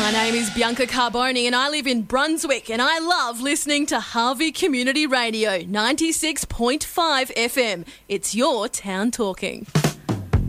My name is Bianca Carboni and I live in Brunswick and I love listening to Harvey Community Radio 96.5 FM. It's your town talking.